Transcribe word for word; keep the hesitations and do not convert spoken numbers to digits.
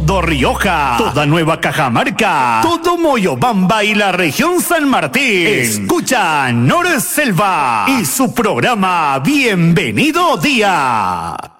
todo Rioja, toda Nueva Cajamarca, todo Moyobamba y la región San Martín. Escucha Nor Selva y su programa Bienvenido Día.